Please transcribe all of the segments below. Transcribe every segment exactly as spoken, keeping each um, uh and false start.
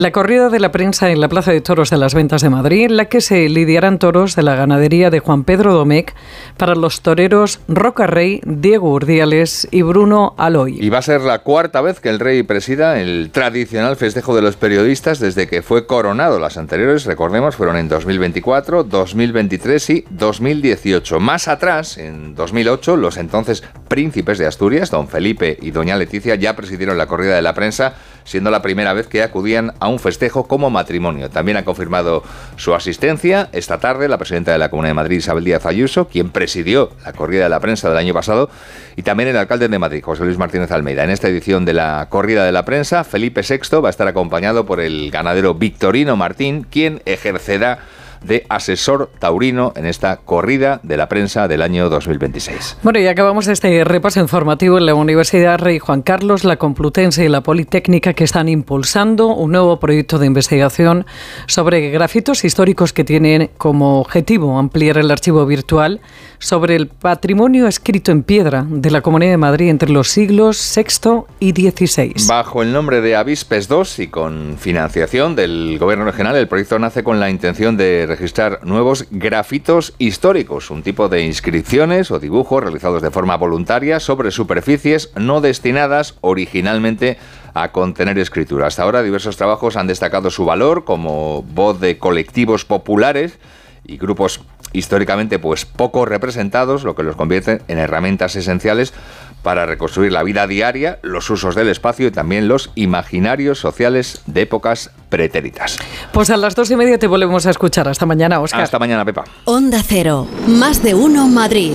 La corrida de la prensa en la Plaza de Toros de las Ventas de Madrid, en la que se lidiarán toros de la ganadería de Juan Pedro Domecq para los toreros Roca Rey, Diego Urdiales y Bruno Aloy. Y va a ser la cuarta vez que el rey presida el tradicional festejo de los periodistas desde que fue coronado. Las anteriores, recordemos, fueron en dos mil veinticuatro, dos mil veintitrés y dos mil dieciocho. Más atrás, en dos mil ocho, los entonces príncipes de Asturias, don Felipe y doña Leticia, ya presidieron la corrida de la prensa, siendo la primera vez que acudían a un festejo como matrimonio. También ha confirmado su asistencia esta tarde la presidenta de la Comunidad de Madrid, Isabel Díaz Ayuso, quien presidió la corrida de la prensa del año pasado, y también el alcalde de Madrid, José Luis Martínez Almeida. En esta edición de la corrida de la prensa, Felipe sexto va a estar acompañado por el ganadero Victorino Martín, quien ejercerá de asesor taurino en esta corrida de la prensa del año dos mil veintiséis. Bueno, y acabamos este repaso informativo en la Universidad Rey Juan Carlos, la Complutense y la Politécnica, que están impulsando un nuevo proyecto de investigación sobre grafitos históricos que tienen como objetivo ampliar el archivo virtual sobre el patrimonio escrito en piedra de la Comunidad de Madrid entre los siglos sexto y dieciséis. Bajo el nombre de Avispes dos y con financiación del Gobierno regional, el proyecto nace con la intención de registrar nuevos grafitos históricos, un tipo de inscripciones o dibujos realizados de forma voluntaria sobre superficies no destinadas originalmente a contener escritura. Hasta ahora, diversos trabajos han destacado su valor como voz de colectivos populares y grupos históricamente pues poco representados, lo que los convierte en herramientas esenciales para reconstruir la vida diaria, los usos del espacio y también los imaginarios sociales de épocas pretéritas. Pues a las dos y media te volvemos a escuchar. Hasta mañana, Óscar. Hasta mañana, Pepa. Onda Cero, más de uno Madrid.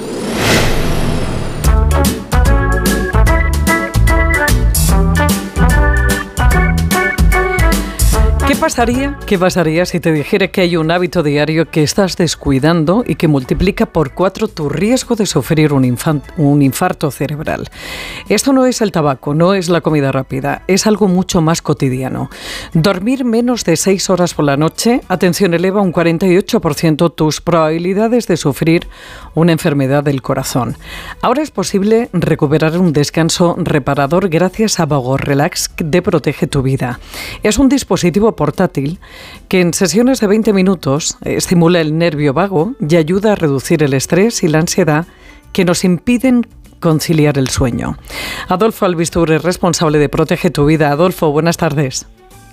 ¿Qué pasaría, ¿Qué pasaría si te dijera que hay un hábito diario que estás descuidando y que multiplica por cuatro tu riesgo de sufrir un, infan- un infarto cerebral? Esto no es el tabaco, no es la comida rápida, es algo mucho más cotidiano. Dormir menos de seis horas por la noche, atención, eleva un cuarenta y ocho por ciento tus probabilidades de sufrir una enfermedad del corazón. Ahora es posible recuperar un descanso reparador gracias a Vago Relax de Protege tu Vida. Es un dispositivo portátil que en sesiones de veinte minutos estimula el nervio vago y ayuda a reducir el estrés y la ansiedad que nos impiden conciliar el sueño. Adolfo Albistur es responsable de Protege tu Vida. Adolfo, buenas tardes.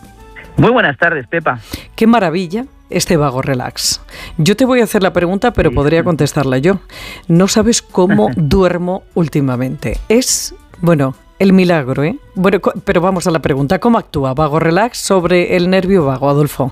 Muy buenas tardes, Pepa. Qué maravilla este Vago Relax. Yo te voy a hacer la pregunta, pero sí, podría contestarla yo. No sabes cómo duermo últimamente. Es, bueno, el milagro, ¿eh? Bueno, pero vamos a la pregunta. ¿Cómo actúa Vago Relax sobre el nervio vago, Adolfo?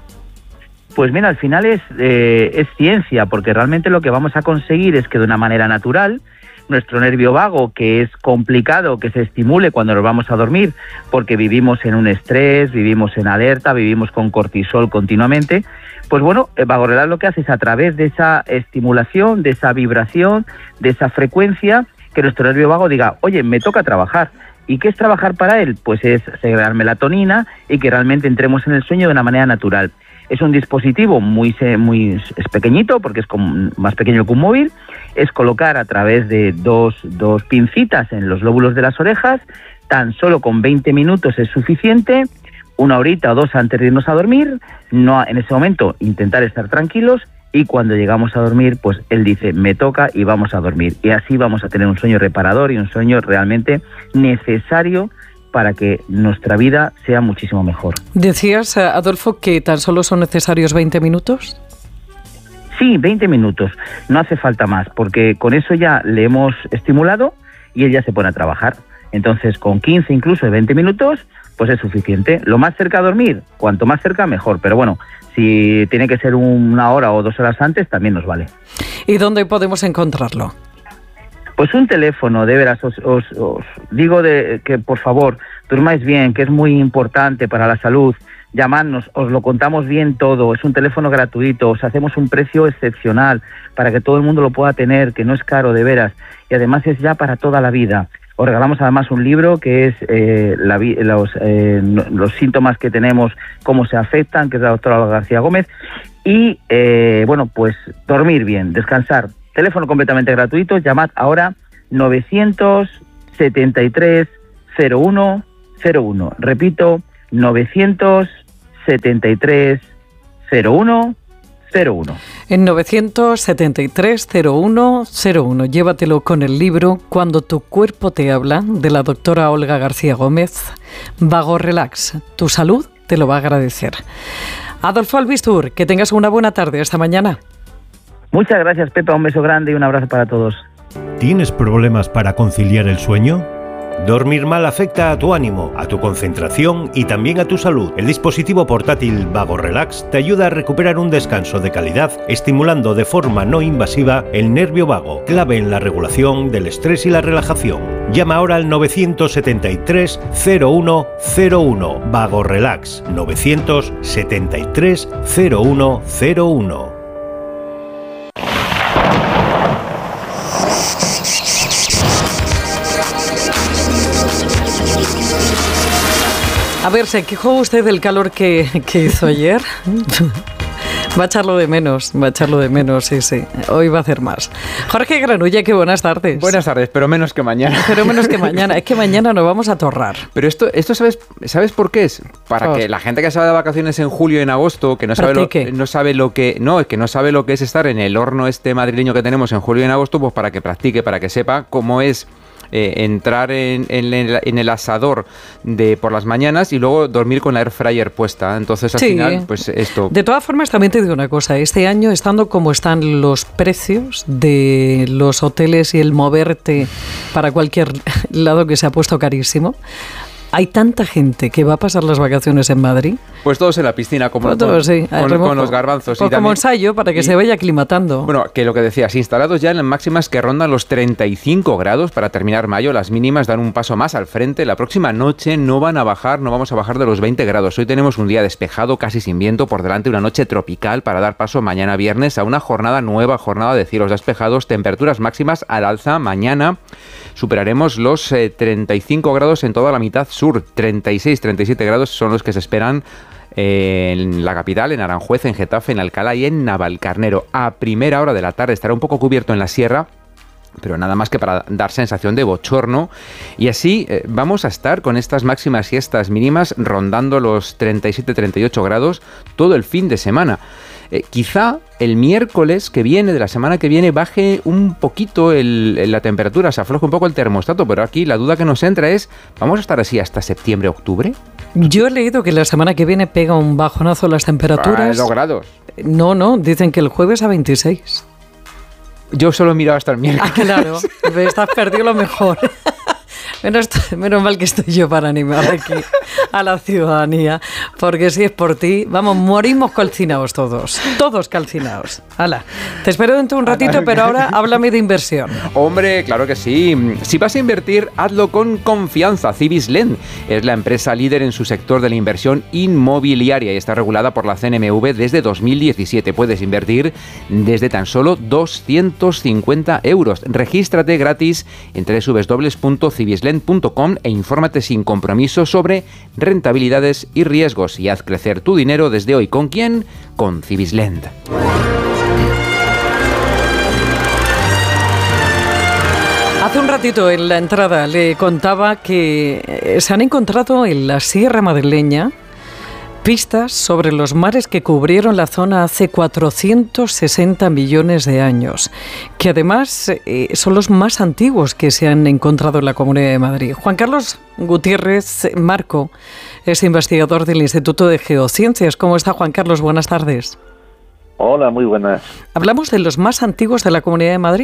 Pues mira, al final es, eh, es ciencia, porque realmente lo que vamos a conseguir es que de una manera natural nuestro nervio vago, que es complicado que se estimule cuando nos vamos a dormir, porque vivimos en un estrés, vivimos en alerta, vivimos con cortisol continuamente, pues bueno, Vago Relax lo que hace es a través de esa estimulación, de esa vibración, de esa frecuencia, que nuestro nervio vago diga, oye, me toca trabajar. ¿Y qué es trabajar para él? Pues es segregar melatonina y que realmente entremos en el sueño de una manera natural. Es un dispositivo muy, muy es pequeñito, porque es como más pequeño que un móvil. Es colocar a través de dos, dos pincitas en los lóbulos de las orejas. Tan solo con veinte minutos es suficiente. Una horita o dos antes de irnos a dormir. No, en ese momento intentar estar tranquilos. Y cuando llegamos a dormir, pues él dice, me toca y vamos a dormir. Y así vamos a tener un sueño reparador y un sueño realmente necesario para que nuestra vida sea muchísimo mejor. Decías, Adolfo, que tan solo son necesarios veinte minutos. Sí, veinte minutos. No hace falta más, porque con eso ya le hemos estimulado y él ya se pone a trabajar. Entonces, con quince, incluso de veinte minutos, pues es suficiente. Lo más cerca a dormir, cuanto más cerca, mejor. Pero bueno, si tiene que ser una hora o dos horas antes, también nos vale. ¿Y dónde podemos encontrarlo? Pues un teléfono, de veras, os, os, os digo de que por favor, durmáis bien, que es muy importante para la salud. Llamadnos, os lo contamos bien todo, es un teléfono gratuito, os hacemos un precio excepcional para que todo el mundo lo pueda tener, que no es caro, de veras, y además es ya para toda la vida. Os regalamos además un libro que es eh, la, los, eh, los síntomas que tenemos, cómo se afectan, que es de la doctora Olga García Gómez, y eh, bueno, pues dormir bien, descansar. Teléfono completamente gratuito, llamad ahora novecientos setenta y tres cero uno cero uno. Repito, novecientos setenta y tres cero uno cero uno. En novecientos setenta y tres cero uno cero uno. Llévatelo con el libro Cuando tu cuerpo te habla, de la doctora Olga García Gómez. Vago Relax. Tu salud te lo va a agradecer. Adolfo Albistur, que tengas una buena tarde. Hasta mañana. Muchas gracias, Pepa. Un beso grande y un abrazo para todos. ¿Tienes problemas para conciliar el sueño? Dormir mal afecta a tu ánimo, a tu concentración y también a tu salud. El dispositivo portátil Vago Relax te ayuda a recuperar un descanso de calidad, estimulando de forma no invasiva el nervio vago, clave en la regulación del estrés y la relajación. Llama ahora al novecientos setenta y tres cero uno cero uno. Vago Relax, novecientos setenta y tres cero uno cero uno. A ver, ¿se quejó usted del calor que, que hizo ayer? Va a echarlo de menos, va a echarlo de menos, sí, sí. Hoy va a hacer más. Jorge Granulla, qué buenas tardes. Buenas tardes, pero menos que mañana. Pero menos que mañana. Es que mañana nos vamos a torrar. Pero esto, esto ¿sabes, ¿sabes por qué es? Para oh. que la gente que se va de vacaciones en julio y en agosto, que no sabe, lo, no sabe lo que no, es que no sabe lo que es estar en el horno este madrileño que tenemos en julio y en agosto, pues para que practique, para que sepa cómo es Eh, entrar en, en, el, en el asador de por las mañanas y luego dormir con la air fryer puesta. Entonces, al sí. final, pues esto... De todas formas, también te digo una cosa. Este año, estando como están los precios de los hoteles y el moverte para cualquier lado, que se ha puesto carísimo, hay tanta gente que va a pasar las vacaciones en Madrid. Pues todos en la piscina, como pues todos, con, sí, con, con los garbanzos. Pues y como también, ensayo, para que y, se vaya aclimatando. Bueno, que lo que decías, instalados ya en las máximas que rondan los treinta y cinco grados para terminar mayo, las mínimas dan un paso más al frente. La próxima noche no van a bajar, no vamos a bajar de los veinte grados. Hoy tenemos un día despejado, casi sin viento, por delante una noche tropical para dar paso mañana viernes a una jornada nueva, jornada de cielos despejados, temperaturas máximas al alza. Mañana superaremos los eh, treinta y cinco grados en toda la mitad sur. treinta y seis, treinta y siete grados son los que se esperan eh, en la capital, en Aranjuez, en Getafe, en Alcalá y en Navalcarnero. A primera hora de la tarde estará un poco cubierto en la sierra, pero nada más que para dar sensación de bochorno. Y así eh, vamos a estar con estas máximas y estas mínimas rondando los treinta y siete, treinta y ocho grados todo el fin de semana. Eh, quizá el miércoles que viene, de la semana que viene, baje un poquito el, el, la temperatura, se afloje un poco el termostato, pero aquí la duda que nos entra es, ¿vamos a estar así hasta septiembre, octubre? Yo he leído que la semana que viene pega un bajonazo las temperaturas. Ah, dos grados. No, no, dicen que el jueves a veintiséis. Yo solo he mirado hasta el miércoles. Ah, claro, me estás perdido lo mejor. Menos, menos mal que estoy yo para animar aquí a la ciudadanía, porque si es por ti, vamos, morimos calcinados todos, todos calcinados. Hala, te espero dentro de un ratito, pero ahora háblame de inversión. Hombre, claro que sí. Si vas a invertir, hazlo con confianza. Cibisland es la empresa líder en su sector de la inversión inmobiliaria y está regulada por la C N M V desde dos mil diecisiete. Puedes invertir desde tan solo doscientos cincuenta euros. Regístrate gratis en doble u doble u doble u punto cibisland punto com e infórmate sin compromiso sobre rentabilidades y riesgos y haz crecer tu dinero desde hoy. ¿Con quién? Con Cibisland. Hace un ratito en la entrada le contaba que se han encontrado en la Sierra Madrileña pistas sobre los mares que cubrieron la zona hace cuatrocientos sesenta millones de años, que además eh, son los más antiguos que se han encontrado en la Comunidad de Madrid. Juan Carlos Gutiérrez Marco es investigador del Instituto de Geociencias. ¿Cómo está, Juan Carlos? Buenas tardes. Hola, muy buenas. ¿Hablamos de los más antiguos de la Comunidad de Madrid?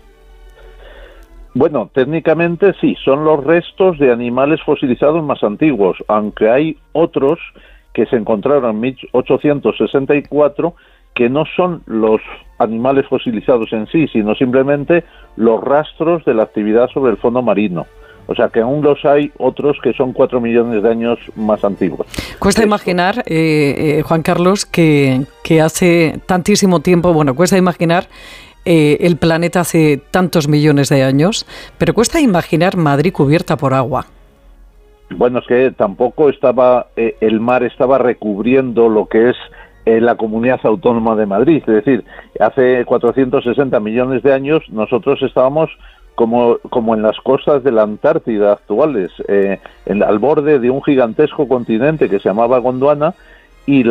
Bueno, técnicamente sí, son los restos de animales fosilizados más antiguos, aunque hay otros que se encontraron en mil ochocientos sesenta y cuatro, que no son los animales fosilizados en sí, sino simplemente los rastros de la actividad sobre el fondo marino. O sea que aún los hay otros que son cuatro millones de años más antiguos. Cuesta Esto. imaginar, eh, eh, Juan Carlos, que, que hace tantísimo tiempo, bueno, cuesta imaginar eh, el planeta hace tantos millones de años, pero cuesta imaginar Madrid cubierta por agua. Bueno, es que tampoco estaba, eh, el mar estaba recubriendo lo que es eh, la comunidad autónoma de Madrid. Es decir, hace cuatrocientos sesenta millones de años nosotros estábamos como, como en las costas de la Antártida actuales, eh, en, al borde de un gigantesco continente que se llamaba Gondwana, y la